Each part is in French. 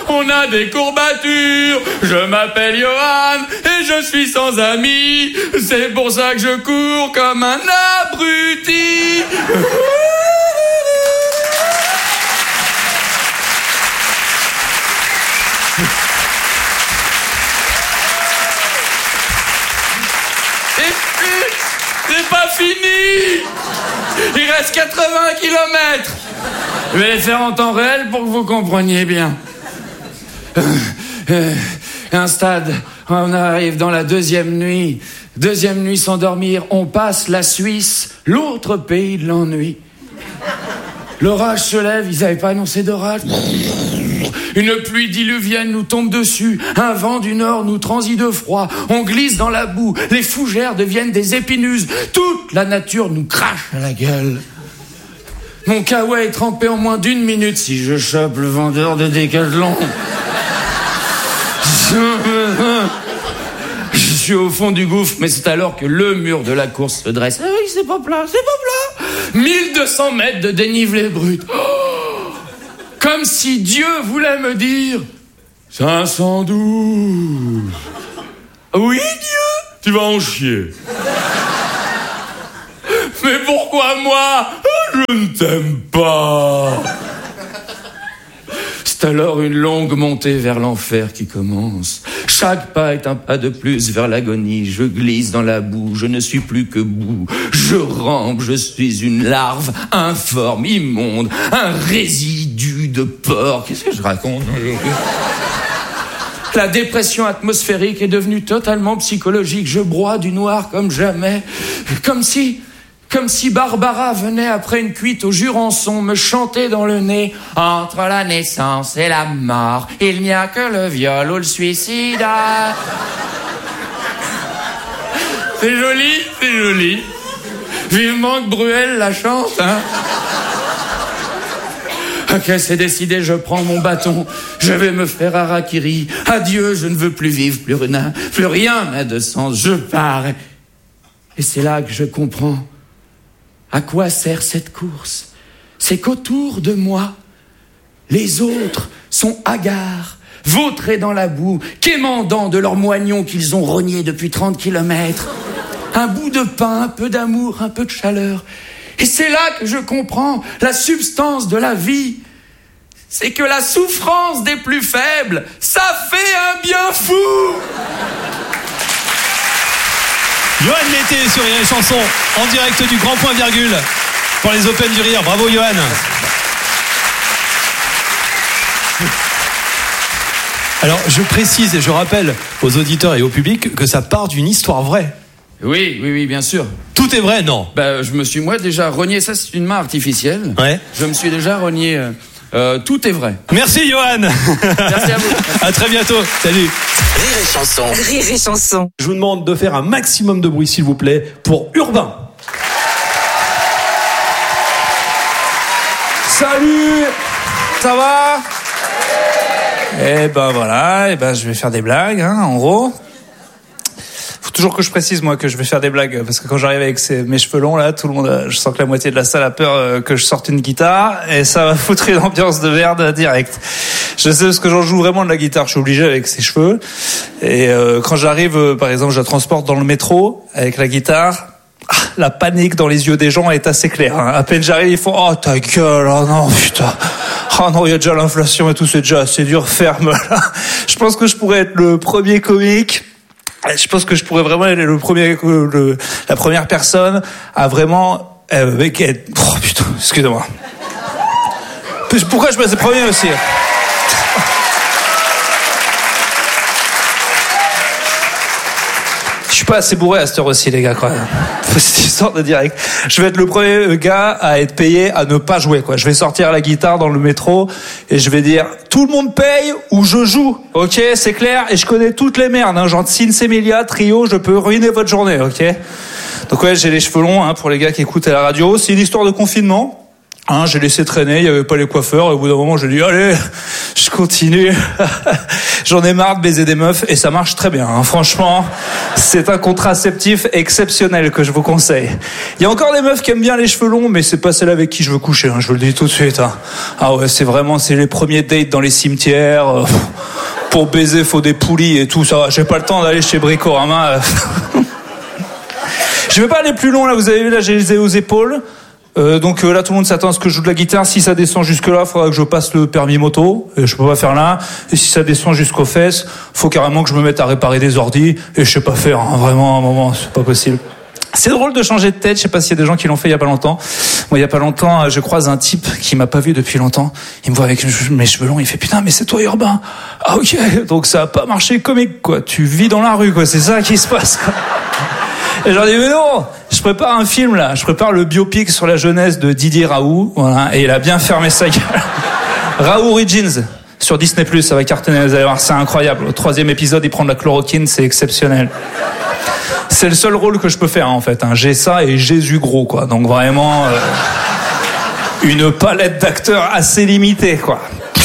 on a des courbatures. Je m'appelle Johan et je suis sans amis. C'est pour ça que je cours comme un abruti. C'est pas fini. Il reste 80 kilomètres. Je vais les faire en temps réel pour que vous compreniez bien. Un stade, on arrive dans la deuxième nuit. Deuxième nuit sans dormir, on passe la Suisse, l'autre pays de l'ennui. L'orage se lève, ils n'avaient pas annoncé d'orage. Une pluie diluvienne nous tombe dessus. Un vent du nord nous transit de froid. On glisse dans la boue. Les fougères deviennent des épineuses. Toute la nature nous crache à la gueule. Mon kawaii est trempé en moins d'1 minute si je chope le vendeur de Décathlon. Je suis au fond du gouffre, mais c'est alors que le mur de la course se dresse. Ah oui, c'est pas plat, c'est pas plat. 1200 mètres de dénivelé brut. Oh, comme si Dieu voulait me dire 512. Oui, Dieu, tu vas en chier. Mais pourquoi moi? Je ne t'aime pas. C'est alors une longue montée vers l'enfer qui commence. Chaque pas est un pas de plus vers l'agonie. Je glisse dans la boue, je ne suis plus que boue. Je rampe, je suis une larve informe, immonde, un résidu de porc. Qu'est-ce que je raconte? La dépression atmosphérique est devenue totalement psychologique. Je broie du noir comme jamais. Comme si Barbara venait après une cuite au Jurançon me chanter dans le nez. Entre la naissance et la mort, il n'y a que le viol ou le suicide. C'est joli, c'est joli. Vivement que Bruel la chante, hein. Ok, c'est décidé, je prends mon bâton. Je vais me faire harakiri. Adieu, je ne veux plus vivre, plus rien n'a de sens. Je pars. Et c'est là que je comprends. À quoi sert cette course? C'est qu'autour de moi, les autres sont hagards, vautrés dans la boue, quémandant de leurs moignons qu'ils ont rognés depuis 30 kilomètres. Un bout de pain, un peu d'amour, un peu de chaleur. Et c'est là que je comprends la substance de la vie. C'est que la souffrance des plus faibles, ça fait un bien fou. Johan Mété sur Rire et Chanson, en direct du Grand Point Virgule pour les Open du Rire. Bravo Johan. Alors je précise et je rappelle aux auditeurs et au public que ça part d'une histoire vraie. Oui, bien sûr. Tout est vrai, non? Je me suis déjà rogné, ça c'est une main artificielle. Ouais. Je me suis déjà rogné, tout est vrai. Merci Johan. Merci à vous. À très bientôt, salut. Rire et Chanson. Rire et Chanson. Je vous demande de faire un maximum de bruit s'il vous plaît pour Urbain. Salut, ça va? Voilà, je vais faire des blagues, hein, en gros. Faut toujours que je précise, moi, que je vais faire des blagues, parce que quand j'arrive avec mes cheveux longs, là, tout le monde, je sens que la moitié de la salle a peur que je sorte une guitare, et ça va foutre une ambiance de merde direct. Je sais, parce que j'en joue vraiment de la guitare, je suis obligé avec ces cheveux. Et quand j'arrive, par exemple, je la transporte dans le métro, avec la guitare, la panique dans les yeux des gens est assez claire. Hein. À peine j'arrive, ils font « Oh, ta gueule, oh non, putain. Oh non, il y a déjà l'inflation et tout, c'est déjà assez dur, ferme. » Je pense que je pourrais être le premier comique. Je pense que je pourrais vraiment être la première personne à vraiment... Oh putain, excusez-moi. Pourquoi je passe le premier aussi? Je suis pas assez bourré à cette heure aussi, les gars, quand même. Faut cette histoire de direct. Je vais être le premier gars à être payé à ne pas jouer, quoi. Je vais sortir la guitare dans le métro et je vais dire tout le monde paye ou je joue. Ok, c'est clair. Et je connais toutes les merdes, hein. Genre Sin Semilia, Trio, je peux ruiner votre journée, ok. Donc ouais, j'ai les cheveux longs, hein, pour les gars qui écoutent à la radio. C'est une histoire de confinement. Hein, j'ai laissé traîner, il y avait pas les coiffeurs, et au bout d'un moment, j'ai dit, allez, je continue. J'en ai marre de baiser des meufs et ça marche très bien. Hein. Franchement, c'est un contraceptif exceptionnel que je vous conseille. Il y a encore des meufs qui aiment bien les cheveux longs, mais c'est pas celle avec qui je veux coucher. Hein, je vous le dis tout de suite. Hein. Ah ouais, c'est les premiers dates dans les cimetières. Pour baiser, faut des poulies et tout ça. J'ai pas le temps d'aller chez Bricorama. Je vais pas aller plus loin là. Vous avez vu là, j'ai les aux épaules. Donc là tout le monde s'attend à ce que je joue de la guitare. Si ça descend jusque là, faudra que je passe le permis moto et je peux pas faire là. Et si ça descend jusqu'aux fesses, faut carrément que je me mette à réparer des ordis et je sais pas faire, hein. Vraiment à un moment c'est pas possible. C'est drôle de changer de tête, je sais pas s'il y a des gens qui l'ont fait il y a pas longtemps. Moi il y a pas longtemps, je croise un type qui m'a pas vu depuis longtemps. Il me voit avec mes cheveux longs, il fait putain mais c'est toi Urbain. Ah OK, donc ça a pas marché comique quoi. Tu vis dans la rue quoi, c'est ça qui se passe quoi. Et j'en dis mais non, je prépare un film là, je prépare le biopic sur la jeunesse de Didier Raoult, voilà, et il a bien fermé sa gueule. Raoult Origins sur Disney+, ça va cartonner, vous allez voir, c'est incroyable. Au 3e épisode, il prend de la chloroquine, c'est exceptionnel. C'est le seul rôle que je peux faire en fait, hein. J'ai ça et Jésus gros quoi, donc vraiment une palette d'acteurs assez limitée quoi.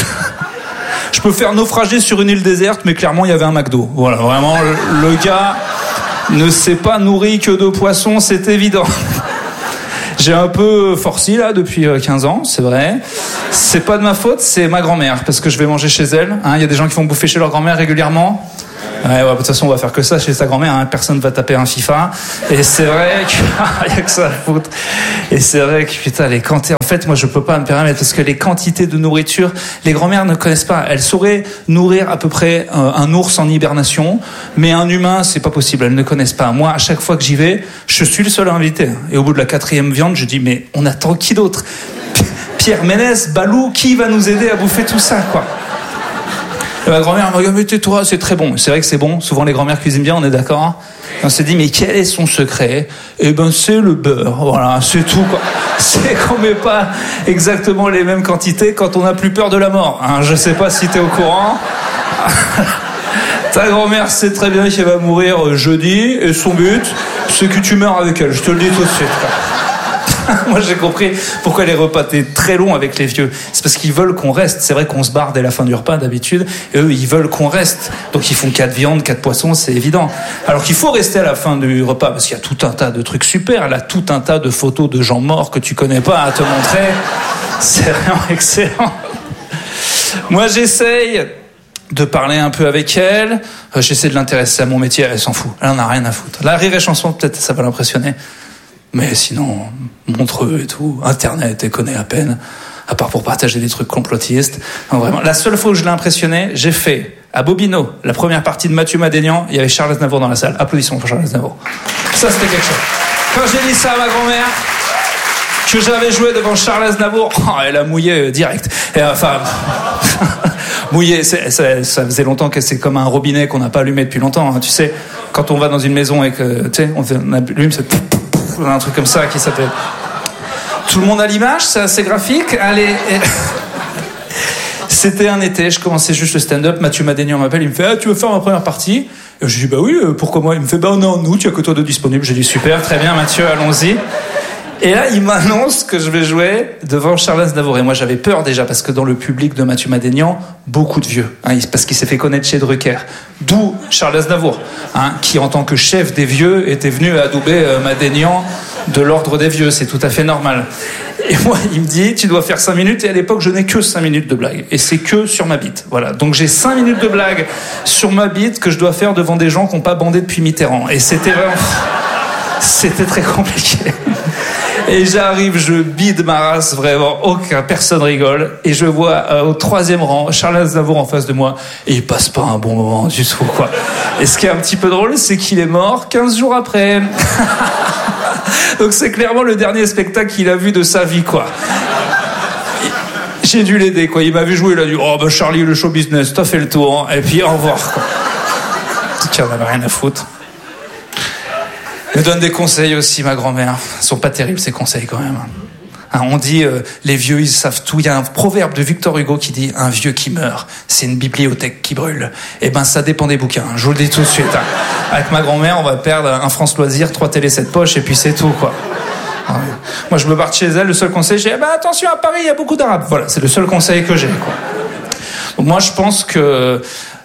Je peux faire naufrager sur une île déserte, mais clairement il y avait un McDo. Voilà, vraiment le gars ne s'est pas nourri que de poissons, c'est évident. J'ai un peu forci là depuis 15 ans, c'est vrai. C'est pas de ma faute, c'est ma grand-mère, parce que je vais manger chez elle. Hein, y a des gens qui vont bouffer chez leur grand-mère régulièrement. Ouais, de toute façon, on va faire que ça chez sa grand-mère. Hein. Personne va taper un FIFA. Et c'est vrai qu'il y a que ça à foutre. Et c'est vrai que putain, les quantités. En fait, moi, je peux pas me permettre parce que les quantités de nourriture, les grand-mères ne connaissent pas. Elles sauraient nourrir à peu près un ours en hibernation, mais un humain, c'est pas possible. Elles ne connaissent pas. Moi, à chaque fois que j'y vais, je suis le seul invité. Et au bout de la 4e viande, je dis mais on attend qui d'autre? Pierre Ménès, Balou, qui va nous aider à bouffer tout ça, quoi? Et ma grand-mère m'a dit mais tais-toi, c'est très bon. C'est vrai que c'est bon. Souvent les grand-mères cuisinent bien, on est d'accord. Et on s'est dit mais quel est son secret? Eh ben c'est le beurre. Voilà, c'est tout quoi. C'est qu'on met pas exactement les mêmes quantités quand on n'a plus peur de la mort. Hein, je sais pas si t'es au courant. Ta grand-mère sait très bien qu'elle va mourir jeudi et son but c'est que tu meurs avec elle. Je te le dis tout de suite. Quoi. Moi j'ai compris pourquoi les repas étaient très longs avec les vieux. C'est parce qu'ils veulent qu'on reste. C'est vrai qu'on se barre dès la fin du repas d'habitude. Et eux ils veulent qu'on reste. Donc ils font 4 viandes, 4 poissons, c'est évident. Alors qu'il faut rester à la fin du repas parce qu'il y a tout un tas de trucs super. Là, tout un tas de photos de gens morts que tu connais pas à te montrer. C'est vraiment excellent. Moi j'essaye de parler un peu avec elle. J'essaie de l'intéresser à mon métier. Elle s'en fout. Elle en a rien à foutre. La Rire et Chanson, peut-être ça va l'impressionner. Mais sinon, Montreux et tout, Internet, elle connaît à peine, à part pour partager des trucs complotistes. Non, vraiment. La seule fois où je l'ai impressionné, j'ai fait à Bobino, la première partie de Mathieu Madénian, il y avait Charles Aznavour dans la salle. Applaudissons pour Charles Aznavour. Ça, c'était quelque chose. Quand j'ai dit ça à ma grand-mère, que j'avais joué devant Charles Aznavour, elle a mouillé direct. Et enfin... mouillé, ça faisait longtemps que c'est comme un robinet qu'on n'a pas allumé depuis longtemps. Hein. Tu sais, quand on va dans une maison et que, tu sais, on allume, c'est... un truc comme ça qui s'appelle. Tout le monde a l'image, c'est assez graphique. Allez. C'était un été, je commençais juste le stand-up. Mathieu Madénian m'appelle, il me fait ah, tu veux faire ma première partie? Et je dis bah oui, pourquoi moi? Il me fait bah non, nous, tu as que toi de disponible. J'ai dit super, très bien Mathieu, allons-y. Et là, il m'annonce que je vais jouer devant Charles Aznavour. Et moi, j'avais peur déjà, parce que dans le public de Mathieu Madénian, beaucoup de vieux. Hein, parce qu'il s'est fait connaître chez Drucker. D'où Charles Aznavour, hein, qui, en tant que chef des vieux, était venu adouber Madénian de l'ordre des vieux. C'est tout à fait normal. Et moi, il me dit, tu dois faire 5 minutes. Et à l'époque, je n'ai que 5 minutes de blague. Et c'est que sur ma bite. Voilà. Donc, j'ai 5 minutes de blague sur ma bite que je dois faire devant des gens qui n'ont pas bandé depuis Mitterrand. Et c'était vraiment... C'était très compliqué. Et j'arrive, je bide ma race, vraiment, personne rigole. Et je vois au 3e rang Charles Aznavour en face de moi. Et il passe pas un bon moment du tout, quoi. Et ce qui est un petit peu drôle, c'est qu'il est mort 15 jours après. Donc c'est clairement le dernier spectacle qu'il a vu de sa vie, quoi. J'ai dû l'aider, quoi. Il m'a vu jouer, il a dit oh bah Charlie, le show business, t'as fait le tour. Hein. Et puis au revoir, quoi. Il en avait rien à foutre. Elle me donne des conseils aussi, ma grand-mère. Ils sont pas terribles, ces conseils, quand même. Hein, on dit, les vieux, ils savent tout. Il y a un proverbe de Victor Hugo qui dit, un vieux qui meurt, c'est une bibliothèque qui brûle. Eh ben, ça dépend des bouquins. Je vous le dis tout de suite. Hein. Avec ma grand-mère, on va perdre un France Loisirs, 3 télé 7 poches, et puis c'est tout, quoi. Ouais. Moi, je me barre de chez elle. Le seul conseil, j'ai, attention, à Paris, il y a beaucoup d'Arabes. Voilà, c'est le seul conseil que j'ai, quoi. Donc, moi, je pense que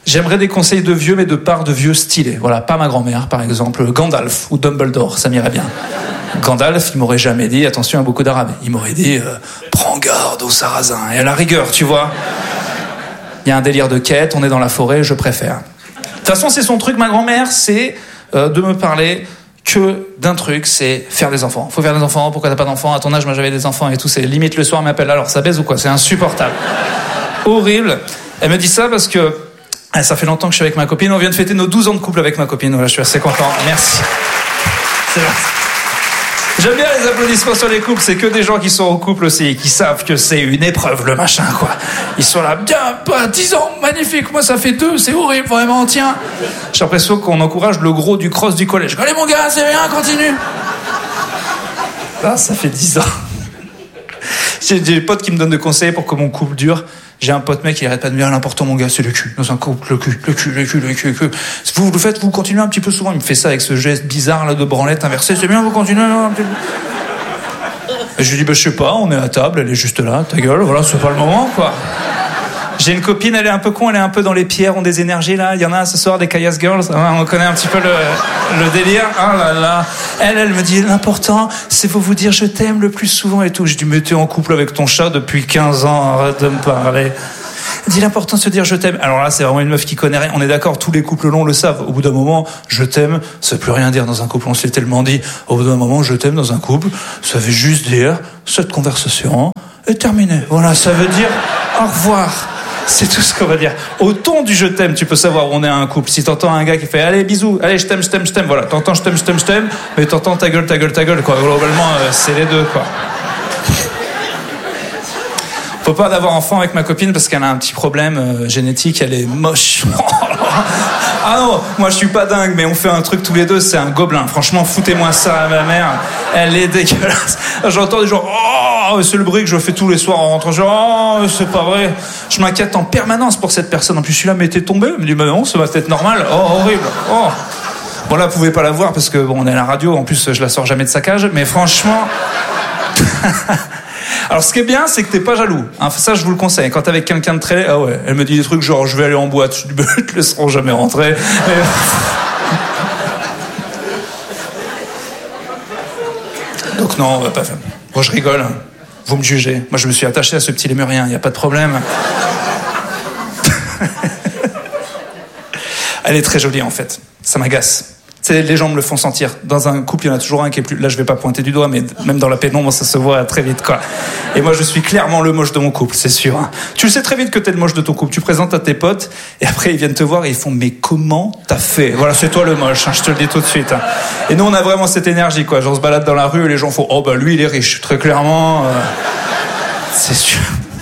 J'aimerais des conseils de vieux, mais de part de vieux stylés. Voilà, pas ma grand-mère, par exemple, Gandalf ou Dumbledore, ça m'irait bien. Gandalf, il m'aurait jamais dit attention à beaucoup d'arabes. Il m'aurait dit prends garde aux sarrasins. Et à la rigueur, tu vois. Il y a un délire de quête, on est dans la forêt, je préfère. De toute façon, c'est son truc, ma grand-mère, c'est de me parler que d'un truc, c'est faire des enfants. Faut faire des enfants, pourquoi t'as pas d'enfants? À ton âge, moi j'avais des enfants et tout, c'est limite le soir, elle m'appelle, alors ça baise ou quoi? C'est insupportable. Horrible. Elle me dit ça parce que ça fait longtemps que je suis avec ma copine, on vient de fêter nos 12 ans de couple avec ma copine, voilà, je suis assez content, merci. C'est vrai. J'aime bien les applaudissements sur les couples, c'est que des gens qui sont en couple aussi, qui savent que c'est une épreuve le machin, quoi. Ils sont là, bien, pas 10 ans, magnifique, moi ça fait 2, c'est horrible, vraiment, tiens. J'ai l'impression qu'on encourage le gros du cross du collège. Allez mon gars, c'est bien, continue. Là, ça fait 10 ans. J'ai des potes qui me donnent des conseils pour que mon couple dure. J'ai un pote mec, il arrête pas de me dire l'important mon gars, c'est le cul. Dans un couple, le cul. Vous le faites, vous continuez un petit peu souvent. Il me fait ça avec ce geste bizarre là de branlette inversée. C'est bien, vous continuez un petit peu. Et je lui dis, je sais pas, on est à table, elle est juste là, ta gueule, voilà, c'est pas le moment, quoi. J'ai une copine, elle est un peu con, elle est un peu dans les pierres, ont des énergies là. Il y en a ce soir des Kayas Girls, on connaît un petit peu le délire. Oh là là. Elle me dit l'important, c'est vous dire je t'aime le plus souvent et tout. J'ai dit mais t'es en couple avec ton chat depuis 15 ans, arrête de me parler. Elle dit l'important c'est de se dire je t'aime. Alors là c'est vraiment une meuf qui connaît rien. On est d'accord, tous les couples longs le savent. Au bout d'un moment, je t'aime, ça veut plus rien dire dans un couple. On se l'est tellement dit. Au bout d'un moment, je t'aime dans un couple, ça veut juste dire cette conversation est terminée. Voilà, ça veut dire au revoir. C'est tout ce qu'on va dire. Au ton du je t'aime, tu peux savoir où on est à un couple. Si t'entends un gars qui fait allez bisous, allez je t'aime, voilà. T'entends je t'aime, mais t'entends ta gueule, quoi. Globalement, c'est les deux, quoi. On peut pas avoir enfant avec ma copine parce qu'elle a un petit problème génétique, elle est moche. Ah non, moi je suis pas dingue, mais on fait un truc tous les deux, c'est un gobelin. Franchement, foutez-moi ça à ma mère. Elle est dégueulasse. J'entends des gens, oh, c'est le bruit que je fais tous les soirs en rentrant. Genre, oh, c'est pas vrai. Je m'inquiète en permanence pour cette personne. En plus, je suis là, mais t'es tombé. Elle me dit, bah non, ça va peut-être normal. Oh, horrible. Oh. Bon, là, vous pouvez pas la voir parce que, bon, on est à la radio. En plus, je la sors jamais de sa cage. Mais franchement. Alors, ce qui est bien, c'est que t'es pas jaloux. Hein, ça, je vous le conseille. Quand t'es avec quelqu'un de très... Ah ouais, elle me dit des trucs genre, je vais aller en boîte. Je dis, bah, ils te laisseront jamais rentrer. Donc non, on va pas faire... Bon, je rigole. Vous me jugez. Moi, je me suis attaché à ce petit lémurien. Il n'y a pas de problème. Elle est très jolie, en fait. Ça m'agace. Les gens me le font sentir. Dans un couple, il y en a toujours un qui est plus... Là, je vais pas pointer du doigt, mais même dans la pénombre, ça se voit très vite, quoi. Et moi, je suis clairement le moche de mon couple, c'est sûr. Hein. Tu le sais très vite que t'es le moche de ton couple. Tu présentes à tes potes, et après, ils viennent te voir et ils font « Mais comment t'as fait ?» Voilà, c'est toi le moche, hein, je te le dis tout de suite. Hein. Et nous, on a vraiment cette énergie, quoi. Genre, on se balade dans la rue et les gens font « Oh, bah, lui, il est riche. » Très clairement, c'est sûr.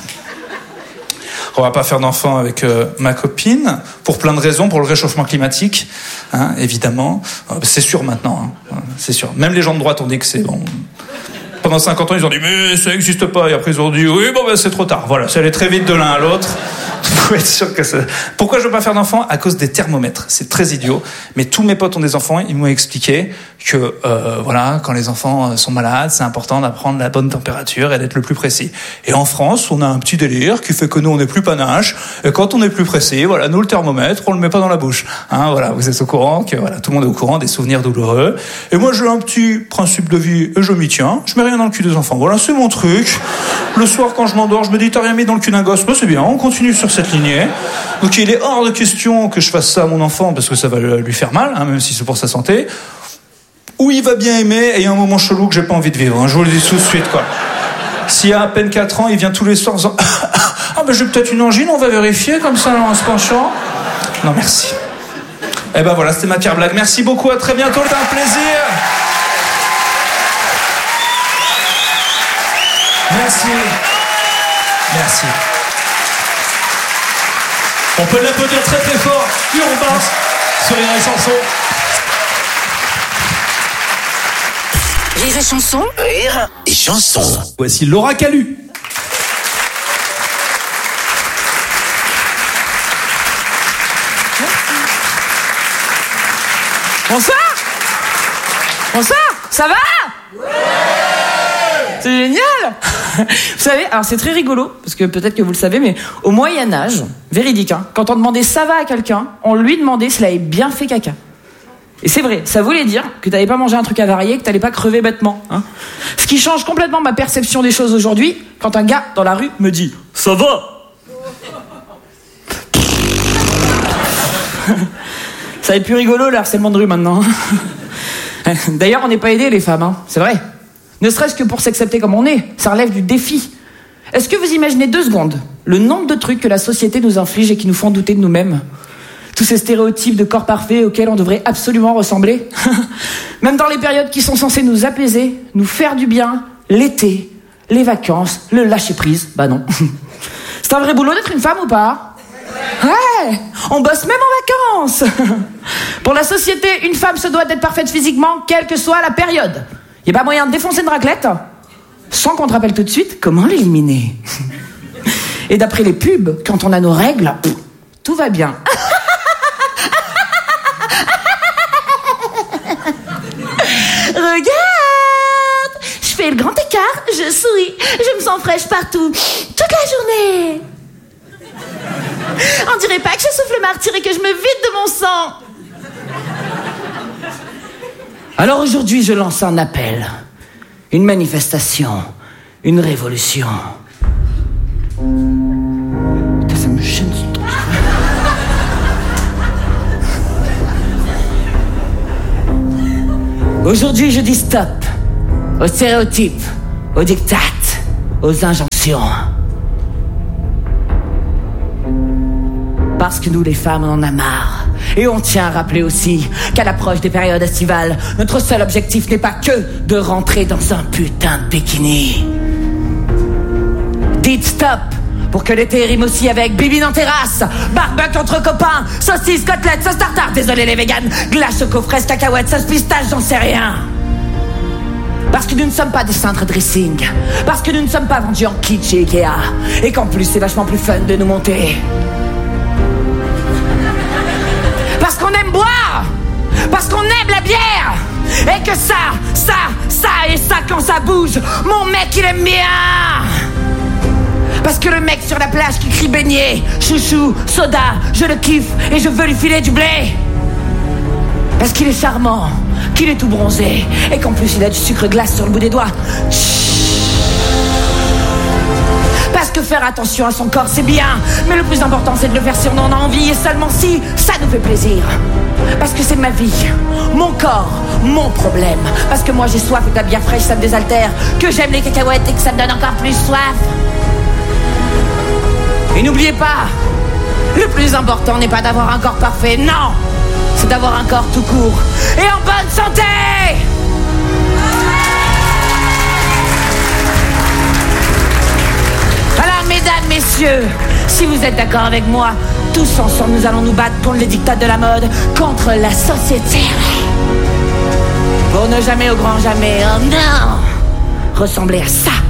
On va pas faire d'enfant avec ma copine pour plein de raisons, pour le réchauffement climatique, hein, évidemment. C'est sûr maintenant, hein, c'est sûr. Même les gens de droite ont dit que c'est bon. Pendant 50 ans, ils ont dit mais ça n'existe pas. Et après, ils ont dit oui, bon, ben, c'est trop tard. Voilà, c'est allé très vite de l'un à l'autre. Vous pouvez être sûr que c'est... Pourquoi je veux pas faire d'enfant? À cause des thermomètres. C'est très idiot. Mais tous mes potes ont des enfants. Ils m'ont expliqué que voilà, quand les enfants sont malades, c'est important d'apprendre la bonne température et d'être le plus précis. Et en France, on a un petit délire qui fait que nous, on n'est plus panache. Et quand on est plus précis, voilà, nous le thermomètre, on le met pas dans la bouche. Hein, voilà, vous êtes au courant que voilà, tout le monde est au courant des souvenirs douloureux. Et moi, j'ai un petit principe de vie et je m'y tiens. Je mets rien dans le cul des enfants. Voilà, c'est mon truc. Le soir, quand je m'endors, je me dis t'as rien mis dans le cul d'un gosse. Bah, c'est bien, on continue sur cette lignée. Donc il est hors de question que je fasse ça à mon enfant parce que ça va lui faire mal, hein, même si c'est pour sa santé. Ou il va bien aimer et il y a un moment chelou que j'ai pas envie de vivre. Hein, je vous le dis tout de suite, quoi. S'il a à peine 4 ans, il vient tous les soirs en disant ah ben j'ai peut-être une angine, on va vérifier comme ça en se penchant. Non merci. Eh ben voilà, c'était ma pire blague. Merci beaucoup, à très bientôt, c'était un plaisir. Merci. Merci. On peut l'applaudir très très fort. Urbain sur Rire et Chanson. Rire et Chanson. Rire et Chanson. Voici Laura Calu. Bonsoir. Bonsoir. Ça va? Ouais. C'est génial. Vous savez, alors c'est très rigolo, parce que peut-être que vous le savez, mais au Moyen-Âge, véridique, hein, quand on demandait ça va à quelqu'un, on lui demandait s'il avait bien fait caca. Et c'est vrai, ça voulait dire que t'allais pas manger un truc avarié, que t'allais pas crever bêtement. Hein. Ce qui change complètement ma perception des choses aujourd'hui, quand un gars dans la rue me dit « ça va ». Ça va être plus rigolo le harcèlement de rue maintenant. D'ailleurs, on n'est pas aidés les femmes, hein. C'est vrai. Ne serait-ce que pour s'accepter comme on est, ça relève du défi. Est-ce que vous imaginez 2 secondes le nombre de trucs que la société nous inflige et qui nous font douter de nous-mêmes ? Tous ces stéréotypes de corps parfait auxquels on devrait absolument ressembler. Même dans les périodes qui sont censées nous apaiser, nous faire du bien, l'été, les vacances, le lâcher-prise, bah non. C'est un vrai boulot d'être une femme ou pas ? Ouais, on bosse même en vacances. Pour la société, une femme se doit d'être parfaite physiquement, quelle que soit la période. Y a pas moyen de défoncer une raclette sans qu'on te rappelle tout de suite comment l'éliminer. Et d'après les pubs, quand on a nos règles, tout va bien. Regarde, je fais le grand écart, je souris, je me sens fraîche partout, toute la journée. On dirait pas que je souffle le martyr et que je me vide de mon sang. Alors aujourd'hui, je lance un appel, une manifestation, une révolution. Putain, ça me gêne ce truc. Aujourd'hui, je dis stop aux stéréotypes, aux diktats, aux injonctions. Parce que nous, les femmes, on en a marre. Et on tient à rappeler aussi qu'à l'approche des périodes estivales, notre seul objectif n'est pas que de rentrer dans un putain de bikini. Dites stop pour que l'été rime aussi avec bibine en terrasse, barbecue entre copains, saucisses, côtelettes, sauce tartare, désolé les véganes, glace, choco, fraise, cacahuètes, sauce pistache, j'en sais rien. Parce que nous ne sommes pas des cintres dressing, parce que nous ne sommes pas vendus en kitsch et Ikea, et qu'en plus c'est vachement plus fun de nous monter. Parce qu'on aime boire, parce qu'on aime la bière, et que ça et ça quand ça bouge, mon mec il aime bien. Parce que le mec sur la plage qui crie beignet, chouchou, soda, je le kiffe et je veux lui filer du blé. Parce qu'il est charmant, qu'il est tout bronzé, et qu'en plus il a du sucre glace sur le bout des doigts. Parce que faire attention à son corps c'est bien, mais le plus important c'est de le faire si on en a envie, et seulement si ça nous fait plaisir. Parce que c'est ma vie, mon corps, mon problème. Parce que moi j'ai soif et que la bière fraîche ça me désaltère, que j'aime les cacahuètes et que ça me donne encore plus soif. Et n'oubliez pas, le plus important n'est pas d'avoir un corps parfait, non, c'est d'avoir un corps tout court et en bonne santé. Alors mesdames, messieurs, si vous êtes d'accord avec moi, tous ensemble nous allons nous battre contre les dictats de la mode, contre la société. Pour ne jamais au grand jamais, oh non, ressembler à ça.